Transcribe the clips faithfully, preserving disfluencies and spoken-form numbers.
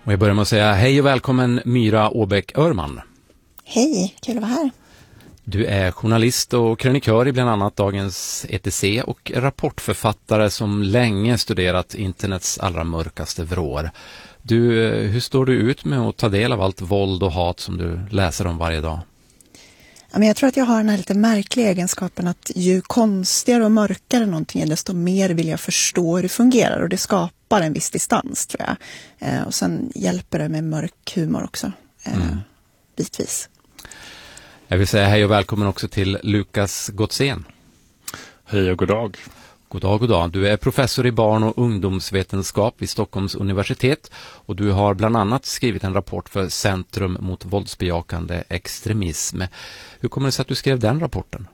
Och jag börjar med att säga hej och välkommen Myra Åbäck-Örman. Hej, kul att vara här. Du är journalist och krönikör i bland annat Dagens E T C och rapportförfattare som länge studerat internets allra mörkaste vrår. Du, hur står du ut med att ta del av allt våld och hat som du läser om varje dag? Ja, men jag tror att jag har den här lite märkliga egenskapen att ju konstigare och mörkare någonting är, desto mer vill jag förstå hur det fungerar, och det skapar en viss distans, tror jag. Eh, och sen hjälper det med mörk humor också, eh, mm. bitvis. Jag vill säga hej och välkommen också till Lukas Gottsén. Hej och god dag. God dag, god dag. Du är professor i barn- och ungdomsvetenskap vid Stockholms universitet och du har bland annat skrivit en rapport för Centrum mot våldsbejakande extremism. Hur kommer det sig att du skrev den rapporten?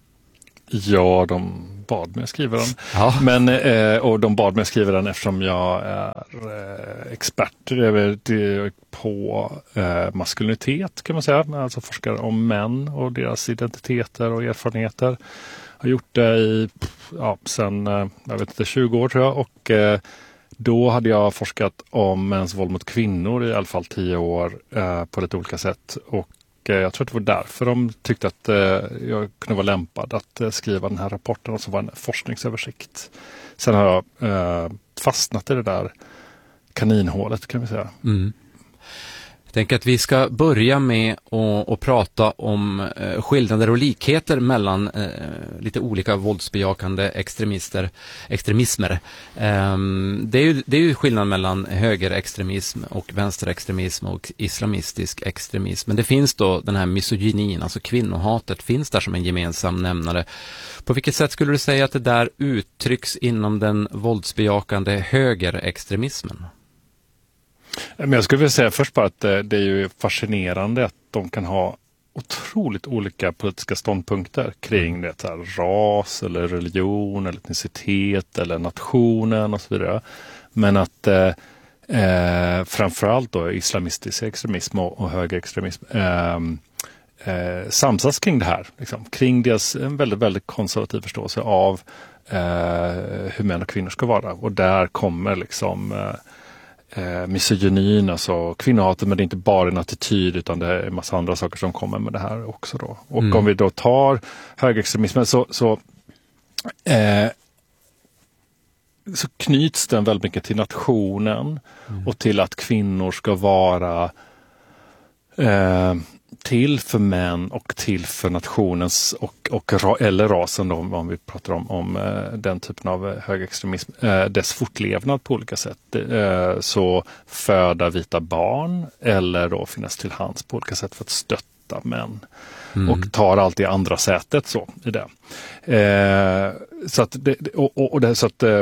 Ja, de bad mig att skriva den. Ja. Men, eh, och de bad mig att skriva den eftersom jag är eh, expert på eh, maskulinitet, kan man säga. Alltså forskar om män och deras identiteter och erfarenheter. Har gjort det i ja, sen jag vet inte, tjugo år tror jag, och eh, då hade jag forskat om mäns våld mot kvinnor i alla fall tio år eh, på lite olika sätt, och eh, jag tror att det var därför de tyckte att eh, jag kunde vara lämpad att eh, skriva den här rapporten, och så var en forskningsöversikt. Sen har jag eh, fastnat i det där kaninhålet, kan vi säga. Mm. Jag tänker att vi ska börja med att, att prata om eh, skillnader och likheter mellan eh, lite olika våldsbejakande extremister, extremismer. Eh, det, är ju, det är ju skillnad mellan högerextremism och vänsterextremism och islamistisk extremism. Men det finns då den här misogynin, alltså kvinnohatet, finns där som en gemensam nämnare. På vilket sätt skulle du säga att det där uttrycks inom den våldsbejakande högerextremismen? Men jag skulle vilja säga först bara att det är ju fascinerande att de kan ha otroligt olika politiska ståndpunkter kring det här, ras eller religion eller etnicitet eller nationen och så vidare. Men att eh, framförallt då islamistisk extremism och, och högerextremism eh, eh, samsas kring det här. Liksom, kring deras en väldigt, väldigt konservativ förståelse av eh, hur män och kvinnor ska vara. Och där kommer liksom eh, Eh, misogynin, alltså kvinnohatet, men det är inte bara en attityd utan det är en massa andra saker som kommer med det här också då. Och mm. om vi då tar högerextremismen så, så, eh, så knyts den väldigt mycket till nationen mm. och till att kvinnor ska vara eh, till för män och till för nationens och, och eller rasen då, om vi pratar om, om eh, den typen av högerextremism, eh, dess fortlevnad på olika sätt. Eh, så föda vita barn eller då finnas till hands på olika sätt för att stötta män. Mm. Och tar alltid andra sätet så i det. Eh, så att det, och, och, och det, så att eh,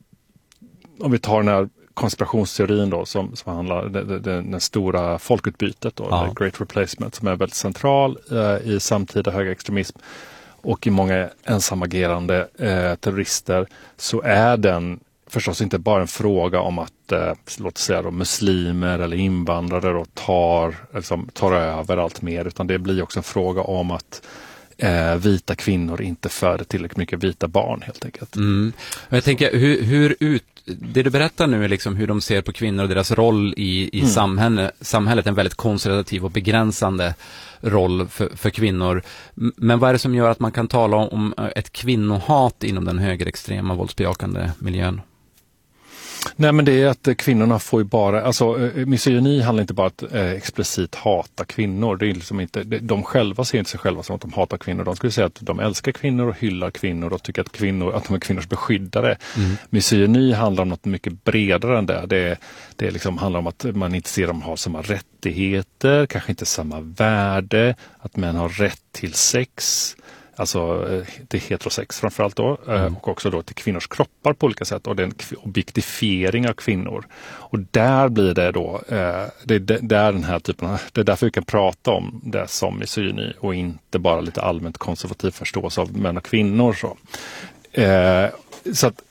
om vi tar den här konspirationsteorin då som, som handlar det, det, det, det stora folkutbytet då, ja. Great Replacement, som är väldigt central eh, i samtida högerextremism och i många ensamagerande eh, terrorister, så är den förstås inte bara en fråga om att eh, låt säga då, muslimer eller invandrare då tar, liksom, tar över allt mer, utan det blir också en fråga om att Eh, vita kvinnor inte föder tillräckligt mycket vita barn helt enkelt. Mm. Jag tänker, hur, hur ut, det du berättar nu är liksom hur de ser på kvinnor och deras roll i, i mm. samhälle, samhället, en väldigt konservativ och begränsande roll för, för kvinnor. Men vad är det som gör att man kan tala om ett kvinnohat inom den högerextrema våldsbejakande miljön? Nej, men det är att kvinnorna får ju bara, alltså misogyni handlar inte bara att eh, explicit hata kvinnor. Det är liksom inte, de själva ser inte sig själva som att de hatar kvinnor. De skulle säga att de älskar kvinnor och hyllar kvinnor och tycker att, kvinnor, att de är kvinnors beskyddare. Mm. Misogyni handlar om något mycket bredare än det. Det, det liksom handlar om att man inte ser dem ha samma rättigheter, kanske inte samma värde, att män har rätt till sex. Alltså till heterosex framförallt då, mm. och också då till kvinnors kroppar på olika sätt, och den objektifiering av kvinnor. Och där blir det då, eh, det är där den här typen av, det är därför vi kan prata om det som misogyni och inte bara lite allmänt konservativ förståelse av män och kvinnor. Så, eh, så att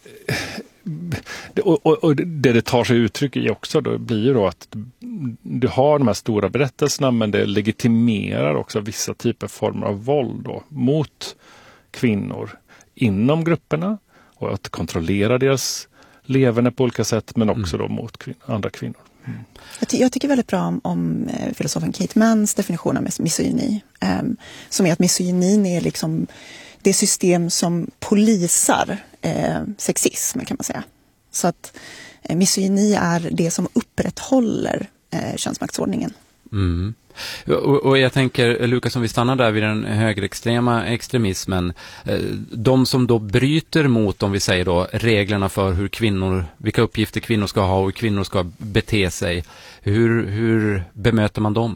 Och, och, och det det tar sig uttryck i också då blir ju då att du har de här stora berättelserna, men det legitimerar också vissa typer former av våld då, mot kvinnor inom grupperna, och att kontrollera deras levande på olika sätt, men också mm. då mot kvin- andra kvinnor. Mm. Jag, ty- jag tycker väldigt bra om, om eh, filosofen Kate Manns definition av misogyni. Eh, som är att misogynin är liksom det system som polisar eh, sexism, kan man säga. Så att eh, misogyni är det som upprätthåller eh, könsmaktsordningen. Mm. Och, och jag tänker, Lukas, om vi stannar där vid den högerextrema extremismen, eh, de som då bryter mot, om vi säger då, reglerna för hur kvinnor, vilka uppgifter kvinnor ska ha och hur kvinnor ska bete sig, hur, hur bemöter man dem?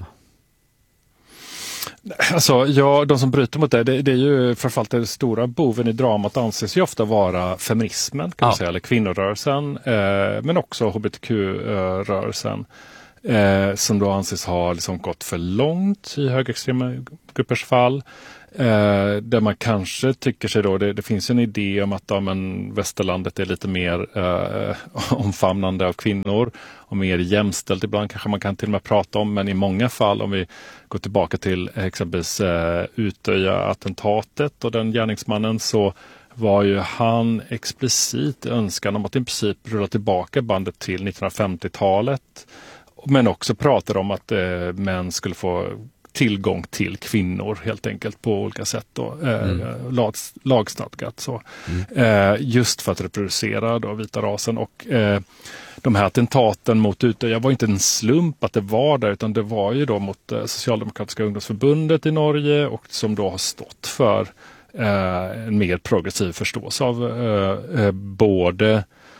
Alltså, ja, de som bryter mot det, det, det är ju framförallt den stora boven i dramat anses ju ofta vara feminismen, kan man Ja. säga, eller kvinnorörelsen, eh, men också H B T Q-rörelsen. Eh, som då anses ha liksom gått för långt i högerextrema gruppers fall. Eh, där man kanske tycker sig då, det, det finns en idé om att ja, men västerlandet är lite mer eh, omfamnande av kvinnor och mer jämställt ibland kanske man kan till och med prata om, men i många fall, om vi går tillbaka till exempelvis eh, Utöya-attentatet och den gärningsmannen, så var ju han explicit önskan om att i princip rulla tillbaka bandet till nittonhundrafemtiotalet. Men också pratar om att eh, män skulle få tillgång till kvinnor helt enkelt på olika sätt då, eh, mm. lag, lagstadgat så. Mm. Eh, just för att reproducera då vita rasen. Och eh, de här attentaten mot Utöya var inte en slump att det var där, utan det var ju då mot eh, Socialdemokratiska ungdomsförbundet i Norge, och som då har stått för eh, en mer progressiv förståelse av eh, eh, både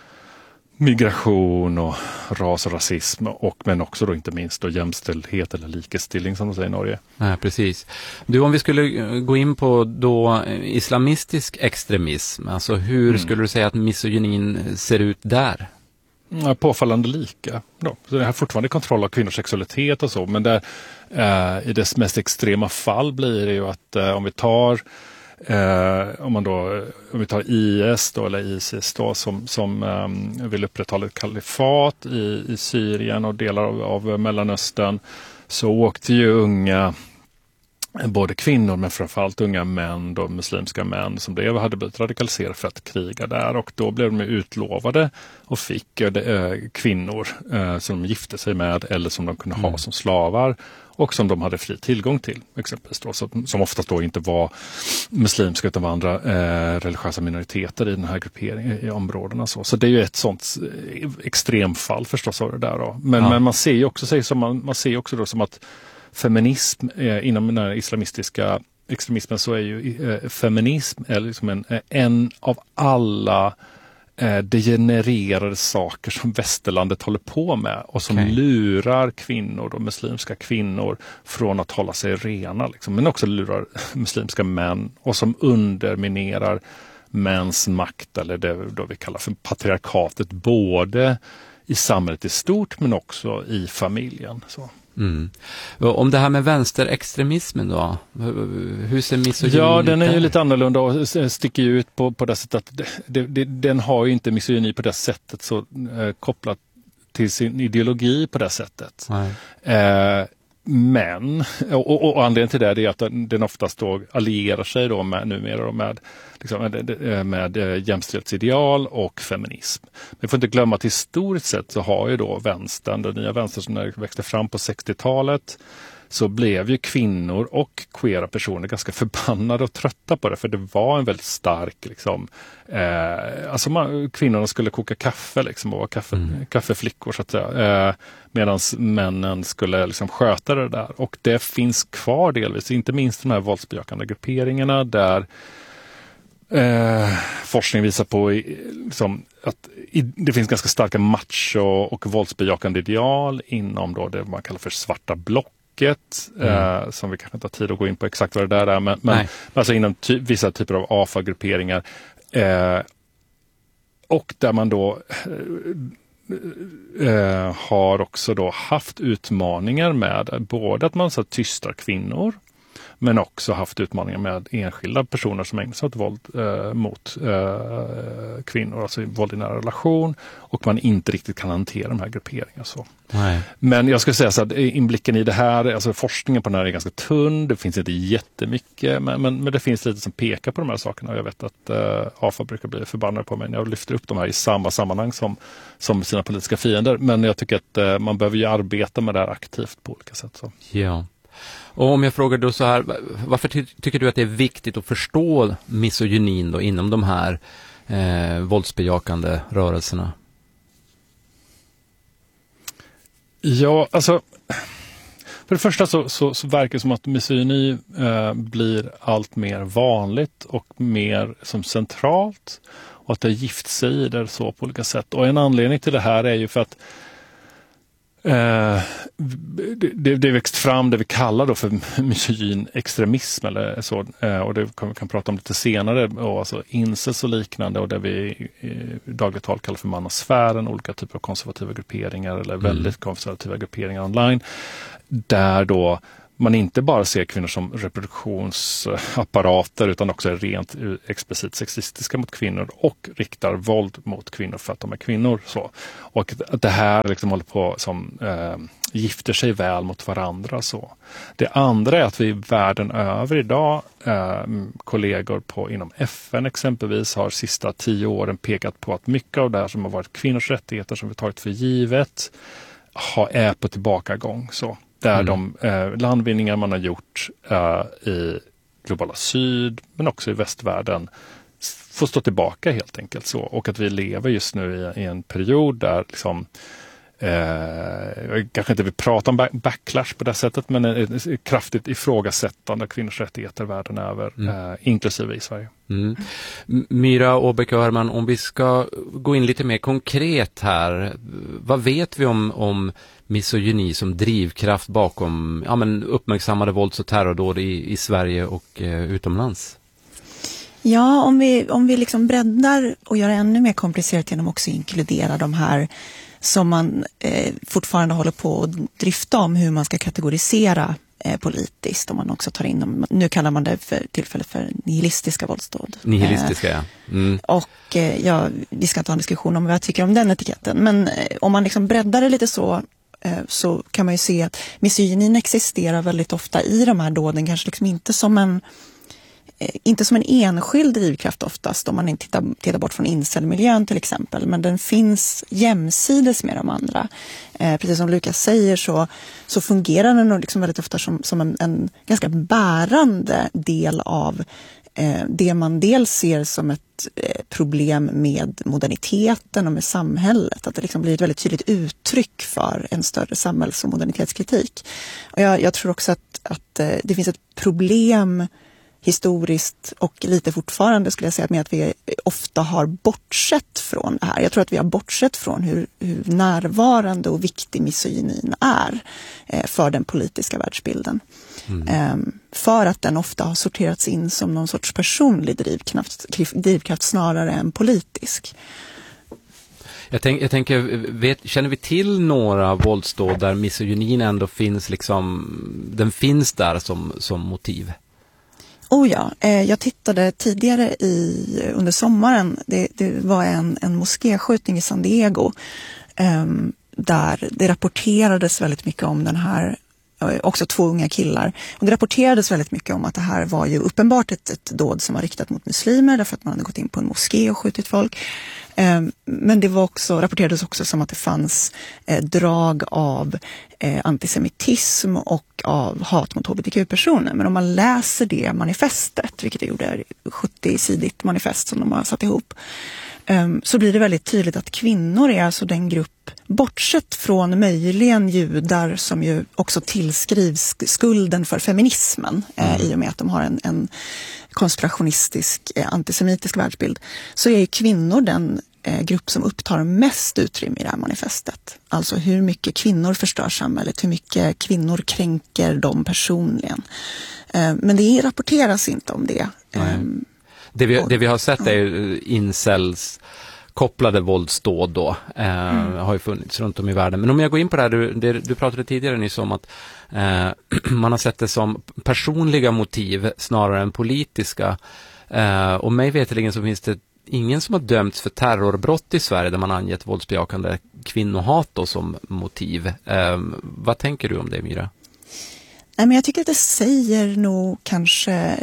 migration och ras och rasism, och men också då inte minst då jämställdhet eller likestilling som de säger i Norge. Ja, precis. Du, om vi skulle gå in på då islamistisk extremism, alltså hur mm. skulle du säga att misogynin ser ut där? Ja, påfallande lika. Då. Så det har fortfarande kontroll av kvinnors sexualitet och så, men där, eh, i dess mest extrema fall blir det ju att eh, om vi tar Eh, om man då, om vi tar I S då, eller ISIS då, som, som um, vill upprätthålla ett kalifat i, i Syrien och delar av, av Mellanöstern, så åkte ju unga, både kvinnor men framförallt unga män, då, muslimska män som blev, hade blivit radikaliserade för att kriga där, och då blev de utlovade och fick eh, kvinnor eh, som de gifte sig med eller som de kunde ha mm. som slavar, och som de hade fri tillgång till, exempelvis då, som, som oftast då inte var muslimska utan var andra eh, religiösa minoriteter i den här grupperingen i områdena. Så, så det är ju ett sånt eh, extremfall förstås av det där då. Men, ja. men man ser ju också, sig som man, man ser också då som att feminism eh, inom den här islamistiska extremismen, så är ju eh, feminism är liksom en, en av alla eh, degenererade saker som västerlandet håller på med och som okay. lurar kvinnor och muslimska kvinnor från att hålla sig rena, liksom, men också lurar muslimska män, och som underminerar mäns makt, eller det då vi kallar för patriarkatet, både i samhället i stort men också i familjen. Så. Mm. Om det här med vänsterextremismen då, hur ser misogynin Ja, den är där? ju lite annorlunda och sticker ut på, på det sättet att det, det, det, den har ju inte misogyni på det sättet så eh, kopplat till sin ideologi på det sättet. Eh, men, och, och, och anledningen till det är att den, den oftast då allierar sig då med, numera då med, liksom, med, med jämställdhetsideal och feminism. Men vi får inte glömma att historiskt sett så har ju då vänstern, den nya vänstern som växte fram på sextiotalet, så blev ju kvinnor och queera personer ganska förbannade och trötta på det, för det var en väldigt stark liksom, eh, alltså man, kvinnorna skulle koka kaffe liksom, och vara kaffe, mm. kaffeflickor så att säga, eh, medan männen skulle liksom sköta det där, och det finns kvar delvis, inte minst de här våldsbejakande grupperingarna där eh, forskning visar på liksom, att i, det finns ganska starka macho och våldsbejakande ideal inom då det man kallar för svarta block. Mm. Eh, som vi kanske inte har tid att gå in på exakt vad det där är, men, men alltså inom ty- vissa typer av A F A-grupperingar eh, och där man då eh, eh, har också då haft utmaningar med både att man så tystar kvinnor, men också haft utmaningar med enskilda personer som ägnar sig åt våld eh, mot eh, kvinnor, alltså våld i nära relation, och man inte riktigt kan hantera de här grupperingarna. Så. Nej. Men jag skulle säga så att inblicken i det här, alltså forskningen på den här är ganska tunn, det finns inte jättemycket, men, men, men det finns lite som pekar på de här sakerna, och jag vet att eh, A F A brukar bli förbannade på mig när jag lyfter upp de här i samma sammanhang som, som sina politiska fiender, men jag tycker att eh, man behöver ju arbeta med det här aktivt på olika sätt. Så. Ja. Och om jag frågar då så här, varför ty- tycker du att det är viktigt att förstå misogynin då inom de här eh, våldsbejakande rörelserna? Ja, alltså för det första så, så, så verkar det som att misogyni eh, blir allt mer vanligt och mer som centralt, och att det gift sig i det så på olika sätt. Och en anledning till det här är ju för att Eh, det, det växt fram det vi kallar då för misogyn extremism eller så, eh, och det kan vi kan prata om lite senare, och alltså incels och liknande, och det vi i, i dagligt tal kallar för manasfären, olika typer av konservativa grupperingar eller väldigt mm. konservativa grupperingar online, där då man inte bara ser kvinnor som reproduktionsapparater utan också är rent explicit sexistiska mot kvinnor och riktar våld mot kvinnor för att de är kvinnor. Så. Och att det här liksom håller på som eh, gifter sig väl mot varandra. Så. Det andra är att vi världen över idag, eh, kollegor på, inom F N exempelvis, har sista tio åren pekat på att mycket av det här som har varit kvinnors rättigheter som vi tagit för givet har, är på tillbakagång. Så. Där mm. de eh, landvinningar man har gjort eh, i globala syd men också i västvärlden får stå tillbaka helt enkelt. Så. Och att vi lever just nu i, i en period där liksom, eh, jag kanske inte vill prata om backlash på det sättet, men ett, ett kraftigt ifrågasättande av kvinnors rättigheter världen över, mm. eh, inklusive i Sverige. Mm. Myra Åbäck-Öhrman, om vi ska gå in lite mer konkret här, vad vet vi om, om misogyni som drivkraft bakom ja, men uppmärksammade vålds- och terrordåd i, i Sverige och eh, utomlands? Ja, om vi, om vi liksom breddar och gör det ännu mer komplicerat genom också inkludera de här som man eh, fortfarande håller på att drifta om hur man ska kategorisera eh, politiskt. Om man också tar in, nu kallar man det för tillfället för nihilistiska våldsdåd. Nihilistiska, eh, ja. Mm. Och eh, ja, vi ska inte ha en diskussion om vad jag tycker om den etiketten. Men eh, om man liksom breddar det lite så eh, så kan man ju se att misogynin existerar väldigt ofta i de här dåden. Kanske liksom inte som en inte som en enskild drivkraft oftast om man inte tittar, tittar bort från incelmiljön till exempel, men den finns jämsides med de andra. Eh, precis som Lukas säger så, så fungerar den nog liksom väldigt ofta som, som en, en ganska bärande del av eh, det man dels ser som ett eh, problem med moderniteten och med samhället. Att det liksom blir ett väldigt tydligt uttryck för en större samhälls- och modernitetskritik. Och jag, jag tror också att, att eh, det finns ett problem historiskt och lite fortfarande skulle jag säga med att vi ofta har bortsett från det här. Jag tror att vi har bortsett från hur, hur närvarande och viktig misogynin är eh, för den politiska världsbilden. Mm. Eh, för att den ofta har sorterats in som någon sorts personlig drivkraft, drivkraft snarare än politisk. Jag, tänk, jag tänker, vet, känner vi till några våldsdåd där misogynin ändå finns liksom, den finns där som, som motiv? Oh ja, eh, jag tittade tidigare i, under sommaren, det, det var en, en moskéskjutning i San Diego eh, där det rapporterades väldigt mycket om den här, också två unga killar. Och det rapporterades väldigt mycket om att det här var ju uppenbart ett, ett dåd som var riktat mot muslimer därför att man hade gått in på en moské och skjutit folk. Eh, men det var också, rapporterades också som att det fanns eh, drag av eh, antisemitism och av hat mot hbtq-personer. Men om man läser det manifestet, vilket jag gjorde sjuttio-sidigt manifest som de har satt ihop, eh, så blir det väldigt tydligt att kvinnor är alltså den grupp, bortsett från möjligen judar som ju också tillskrivs skulden för feminismen eh, mm. i och med att de har en, en konspirationistisk eh, antisemitisk världsbild, så är ju kvinnor den eh, grupp som upptar mest utrymme i det här manifestet. Alltså hur mycket kvinnor förstör samhället, hur mycket kvinnor kränker dem personligen. Eh, men det rapporteras inte om det. Eh, det, vi, det vi har sett är ju incels kopplade våldsdåd då eh, mm. har ju funnits runt om i världen. Men om jag går in på det här, du, det, du pratade tidigare nyss om att eh, man har sett det som personliga motiv snarare än politiska. Eh, och mig veterligen så finns det ingen som har dömts för terrorbrott i Sverige där man angett våldsbejakande kvinnohat då som motiv. Eh, vad tänker du om det, Myra? Nej, men jag tycker att det säger nog kanske,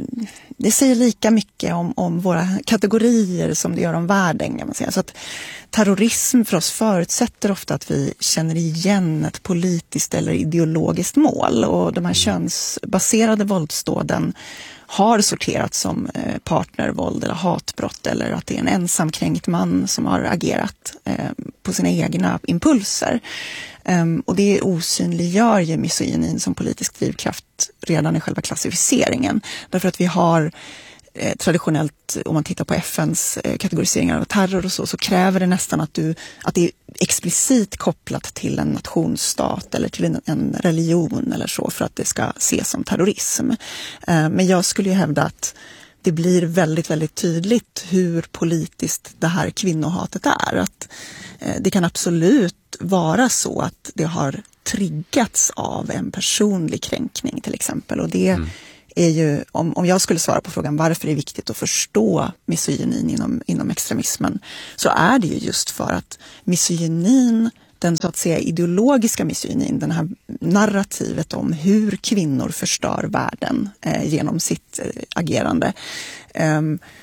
det säger lika mycket om, om våra kategorier som det gör om världen, kan man säga. Så att terrorism för oss förutsätter ofta att vi känner igen ett politiskt eller ideologiskt mål, och de här könsbaserade våldsdåden har sorterats som partnervåld eller hatbrott, eller att det är en ensamkränkt man som har agerat eh, på sina egna impulser. Um, och det osynliggör ju misogynin som politisk drivkraft redan i själva klassificeringen. Därför att vi har eh, traditionellt, om man tittar på F N:s eh, kategoriseringar av terror och så, så kräver det nästan att, du, att det är explicit kopplat till en nationsstat eller till en, en religion eller så för att det ska ses som terrorism. Uh, men jag skulle ju hävda att det blir väldigt, väldigt tydligt hur politiskt det här kvinnohatet är. Att eh, det kan absolut vara så att det har triggats av en personlig kränkning till exempel. Och det mm. är ju, om, om jag skulle svara på frågan varför det är viktigt att förstå misogynin inom, inom extremismen, så är det ju just för att misogynin, den så att säga ideologiska misogynin, den här narrativet om hur kvinnor förstör världen eh, genom sitt eh, agerande, eh,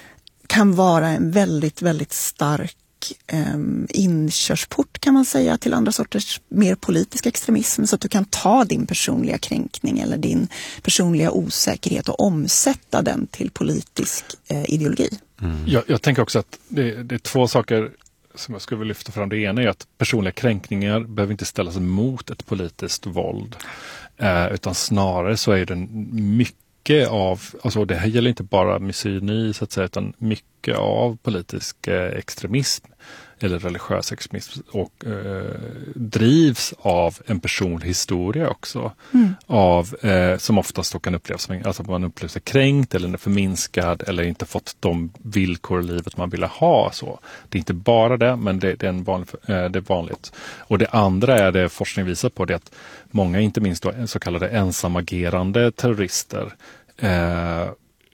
kan vara en väldigt, väldigt stark eh, inkörsport, kan man säga, till andra sorters mer politisk extremism, så att du kan ta din personliga kränkning eller din personliga osäkerhet och omsätta den till politisk eh, ideologi. Mm. Jag, jag tänker också att det, det är två saker som jag skulle vilja lyfta fram. Det ena är att personliga kränkningar behöver inte ställas mot ett politiskt våld. Eh, utan snarare så är det mycket av, alltså det här gäller inte bara misogyni så att säga, utan mycket av politisk eh, extremism eller religiös extremism och eh, drivs av en personlig historia också. Mm. Av, eh, som oftast då kan upplevas som, alltså man upplever sig kränkt eller förminskad eller inte fått de villkor i livet man ville ha. Så. Det är inte bara det, men det, det, är, en vanlig, eh, det är vanligt. Och det andra är det forskning visar på, det att många, inte minst då, så kallade ensamagerande terrorister eh,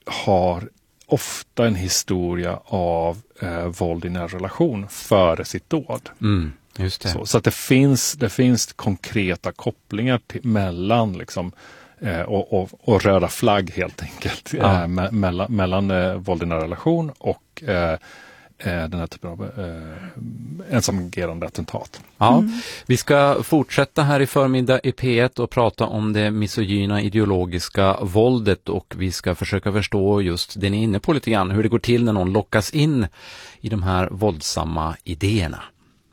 har ofta en historia av eh, våld i nära relation före sitt dåd. Mm, just det. Så, så att det finns, det finns konkreta kopplingar till, mellan liksom, eh, och, och, och röda flagg helt enkelt. Ja. Eh, me, mellan mellan eh, våld i nära relation och eh, den här typen av eh, ensamagerande attentat. Ja, mm. Vi ska fortsätta här i förmiddag i P ett och prata om det misogyna ideologiska våldet, och vi ska försöka förstå just det ni är inne på lite grann, hur det går till när någon lockas in i de här våldsamma idéerna.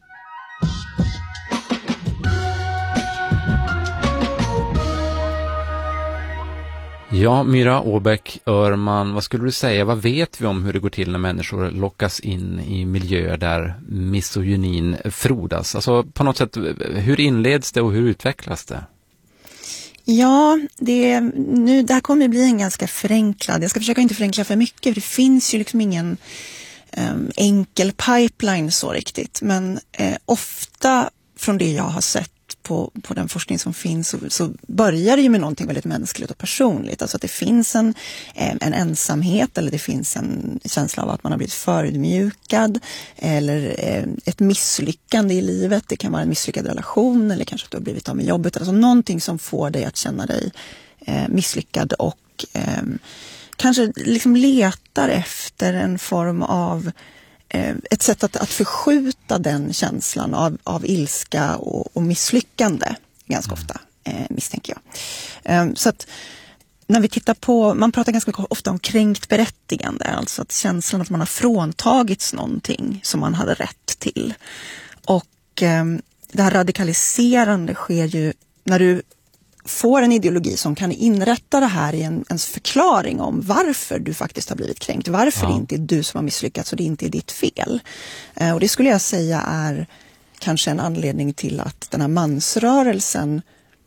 Ja, Myra Åbäck Öhrman, vad skulle du säga? Vad vet vi om hur det går till när människor lockas in i miljöer där misogynin frodas? Alltså på något sätt, hur inleds det och hur utvecklas det? Ja, det, nu, det här kommer att bli en ganska förenklad. Jag ska försöka inte förenkla för mycket, för det finns ju liksom ingen um, enkel pipeline så riktigt. Men eh, ofta från det jag har sett På, på den forskning som finns så, så börjar det ju med någonting väldigt mänskligt och personligt. Alltså att det finns en, en ensamhet, eller det finns en känsla av att man har blivit förödmjukad, eller ett misslyckande i livet. Det kan vara en misslyckad relation, eller kanske att du har blivit av med jobbet. Alltså någonting som får dig att känna dig eh, misslyckad och eh, kanske liksom letar efter en form av ett sätt att, att förskjuta den känslan av, av ilska och, och misslyckande ganska ofta, eh, misstänker jag. Eh, så att när vi tittar på, man pratar ganska ofta om kränkt berättigande, alltså att känslan att man har fråntagits någonting som man hade rätt till. Och eh, det här radikaliserande sker ju när du får en ideologi som kan inrätta det här i en, en förklaring om varför du faktiskt har blivit kränkt. Varför ja. det inte är du som har misslyckats och det inte är ditt fel. Eh, och det skulle jag säga är kanske en anledning till att den här mansrörelsen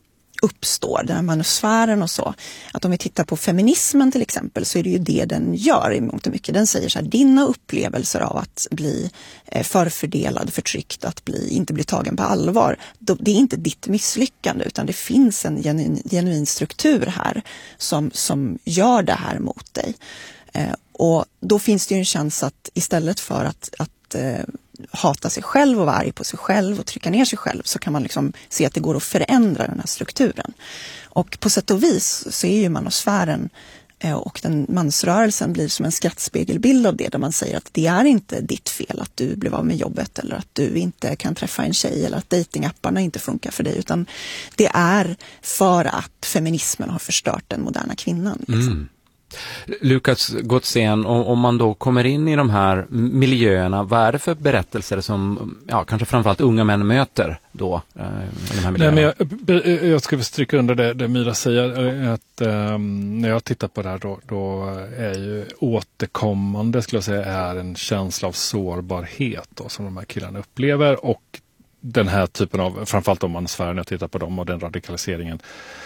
uppstår, den här manusfären och så. Att om vi tittar på feminismen till exempel så är det ju det den gör i mångt och mycket. Den säger så här, dina upplevelser av att bli förfördelad, förtryckt, att bli, inte bli tagen på allvar, det är inte ditt misslyckande utan det finns en genuin, genuin struktur här som, som gör det här mot dig. Och då finns det ju en chans att istället för att, att hata sig själv och vara arg på sig själv och trycka ner sig själv så kan man liksom se att det går att förändra den här strukturen. Och på sätt och vis så är ju manosfären och den mansrörelsen blir som en skrattspegelbild av det där man säger att det är inte ditt fel att du blev av med jobbet eller att du inte kan träffa en tjej eller att datingapparna inte funkar för dig utan det är för att feminismen har förstört den moderna kvinnan. Liksom. Mm. Lukas Gotzén, om man då kommer in i de här miljöerna, vad är det för berättelser som ja, kanske framförallt unga män möter då i de här miljöerna? Nej, men jag, jag ska stryka under det, det Mira säger, att um, när jag tittar på det här då, då är ju återkommande skulle jag säga är en känsla av sårbarhet då, som de här killarna upplever och den här typen av, framförallt om man sfär när jag tittar på dem och den radikaliseringen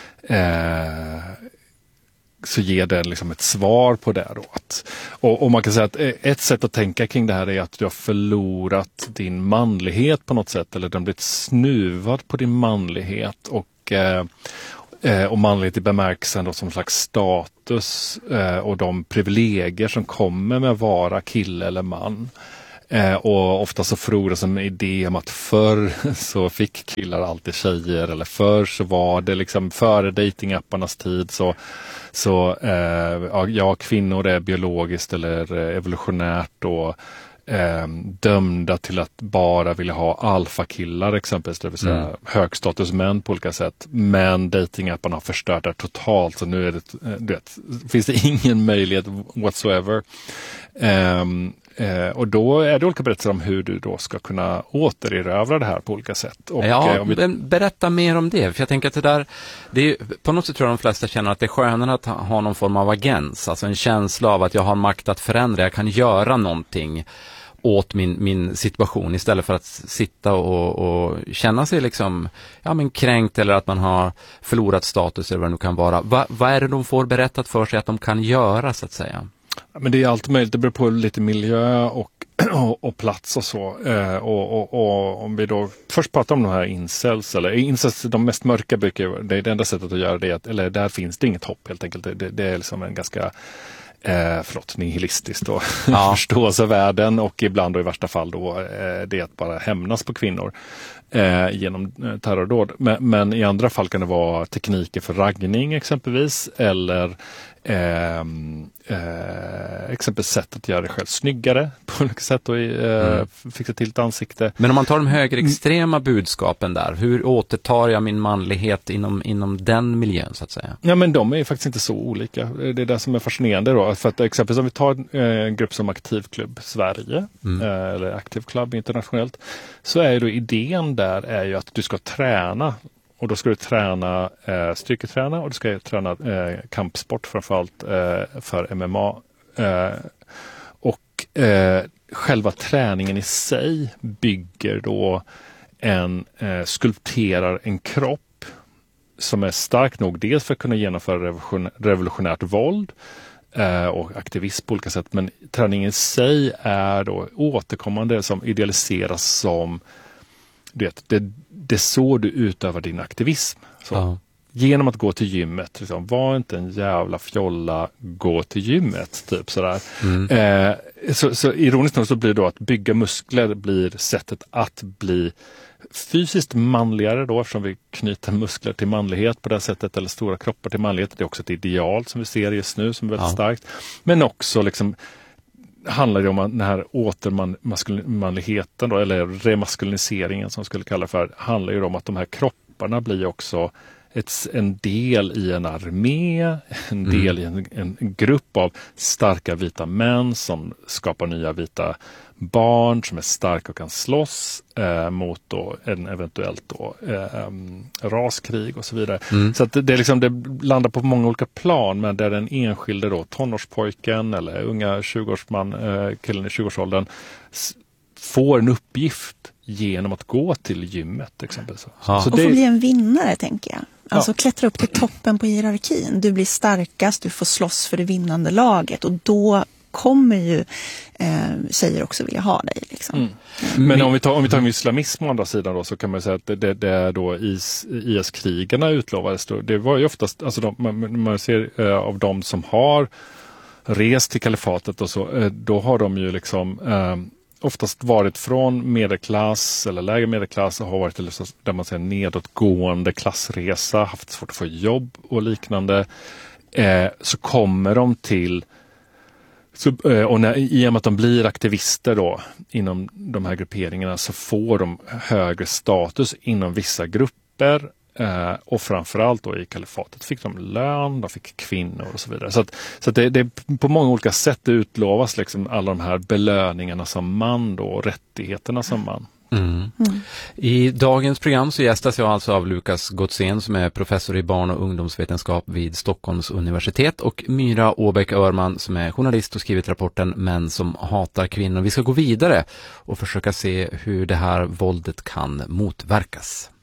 eh, så ger det liksom ett svar på det då. Och, och man kan säga att ett sätt att tänka kring det här är att du har förlorat din manlighet på något sätt eller den har blivit snuvad på din manlighet och, eh, och manlighet i bemärkelsen då som slags status eh, och de privilegier som kommer med att vara kille eller man. Eh, och ofta så frodas en idé om att förr så fick killar alltid tjejer eller förr så var det liksom före datingapparnas tid så, så eh, ja, kvinnor är biologiskt eller evolutionärt och eh, dömda till att bara vilja ha alfakillar exempelvis, det vill säga mm. högstatusmän på olika sätt. Men datingapparna har förstört det totalt så nu är det, du vet, finns det ingen möjlighet whatsoever. Um, Eh, och då är det olika berättelser om hur du då ska kunna återerövra det här på olika sätt. Och, ja, eh, om vi... berätta mer om det. För jag tänker att det där, det är, på något sätt tror jag de flesta känner att det är skönare att ha, ha någon form av agens. Alltså en känsla av att jag har makt att förändra. Jag kan göra någonting åt min, min situation istället för att sitta och, och känna sig liksom, ja, men kränkt eller att man har förlorat status eller vad det nu kan vara. Va, vad är det de får berättat för sig att de kan göra så att säga? Men det är allt möjligt, det beror på lite miljö och, och, och plats och så. Eh, och, och, och om vi då först pratar om de här incels, eller incels, de mest mörka brukar, det är det enda sättet att göra det, eller där finns det inget hopp helt enkelt. Det, det är liksom en ganska, eh, förlåt, nihilistiskt då, ja. förståelse av världen och ibland då i värsta fall då eh, det är att bara hämnas på kvinnor. Eh, genom eh, terrordåd. Men, men i andra fall kan det vara tekniker för raggning exempelvis eller eh, eh, exempelvis sätt att göra det själv snyggare på olika sätt och eh, mm. fixa till ett ansikte. Men om man tar de högerextrema budskapen där, hur återtar jag min manlighet inom, inom den miljön så att säga? Ja, men de är faktiskt inte så olika. Det är det som är fascinerande då. För att exempelvis om vi tar en grupp som Aktivklubb Sverige mm. eh, eller Active Club internationellt så är då idén där är ju att du ska träna och då ska du träna eh, styrketräna och du ska träna eh, kampsport framförallt eh, för M M A eh, och eh, själva träningen i sig bygger då en eh, skulpterar en kropp som är stark nog dels för att kunna genomföra revolution, revolutionärt våld eh, och aktivism på olika sätt, men träningen i sig är då återkommande som idealiseras som du vet, det, det är så du utövar din aktivism. Så, ja. Genom att gå till gymmet. Liksom, var inte en jävla fjolla, gå till gymmet. Typ sådär. Mm. Eh, så, så ironiskt nog så blir det då att bygga muskler blir sättet att bli fysiskt manligare då, eftersom vi knyter muskler till manlighet på det sättet, eller stora kroppar till manlighet. Det är också ett ideal som vi ser just nu som är väldigt ja. starkt. Men också liksom handlar det om den här återmanligheten då, eller remaskuliniseringen som skulle kalla för, handlar ju om att de här kropparna blir också ett, en del i en armé, en del mm. i en, en grupp av starka vita män som skapar nya vita barn som är starka och kan slåss eh, mot då en eventuellt då eh, raskrig och så vidare. Mm. Så att det, det, liksom, det landar på många olika plan, men där den enskilde då tonårspojken eller unga tjugoårsman, eh, killen i tjugoårsåldern s- får en uppgift genom att gå till gymmet exempelvis. Ja. Så och det... få bli en vinnare, tänker jag. Alltså Ja. klättra upp till toppen på hierarkin. Du blir starkast, du får slåss för det vinnande laget och då kommer ju eh, tjejer också vilja ha dig. Liksom. Mm. Men om vi tar, om vi tar med islamism å andra sidan då, så kan man säga att det, det, det är då I S-krigarna utlovades då. Det var ju oftast, alltså de, man, man ser eh, av de som har rest till kalifatet och så, eh, då har de ju liksom eh, oftast varit från medelklass eller lägre medelklass och har varit till, där man säger nedåtgående klassresa, haft svårt att få jobb och liknande. Eh, så kommer de till Så, och när, i och med att de blir aktivister då inom de här grupperingarna så får de högre status inom vissa grupper eh, och framförallt då i kalifatet fick de lön, de fick kvinnor och så vidare. Så, att, så att det, det på många olika sätt det utlovas liksom alla de här belöningarna som man då och rättigheterna som man. Mm. Mm. I dagens program så gästas jag alltså av Lukas Gottsén som är professor i barn- och ungdomsvetenskap vid Stockholms universitet och Myra Åbäck-Örman som är journalist och skrivit rapporten Män som hatar kvinnor. Vi ska gå vidare och försöka se hur det här våldet kan motverkas.